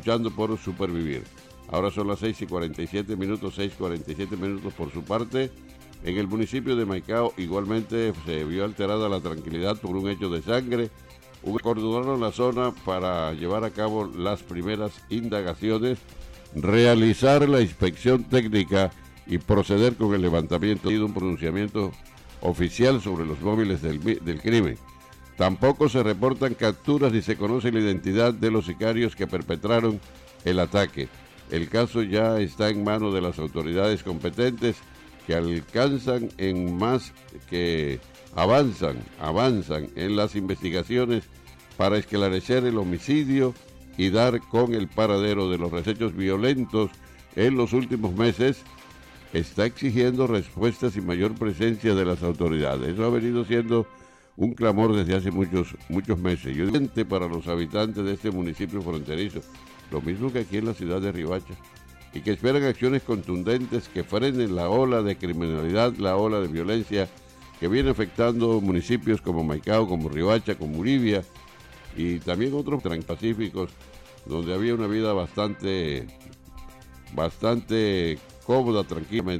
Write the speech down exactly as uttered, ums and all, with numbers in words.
luchando por supervivir. Ahora son las seis y cuarenta y siete minutos, seis y cuarenta y siete minutos por su parte. En el municipio de Maicao igualmente se vio alterada la tranquilidad por un hecho de sangre. Acordonaron la zona para llevar a cabo las primeras indagaciones, realizar la inspección técnica y proceder con el levantamiento de un pronunciamiento oficial sobre los móviles del, del crimen. Tampoco se reportan capturas ni se conoce la identidad de los sicarios que perpetraron el ataque. El caso ya está en manos de las autoridades competentes que alcanzan en más que avanzan, avanzan en las investigaciones para esclarecer el homicidio y dar con el paradero de los hechos violentos en los últimos meses. Está exigiendo respuestas y mayor presencia de las autoridades. Eso ha venido siendo un clamor desde hace muchos, muchos meses. Yo digo para los habitantes de este municipio fronterizo, lo mismo que aquí en la ciudad de Riohacha, y que esperan acciones contundentes que frenen la ola de criminalidad, la ola de violencia que viene afectando municipios como Maicao, como Riohacha, como Uribia y también otros transpacíficos donde había una vida bastante, bastante cómoda, tranquila.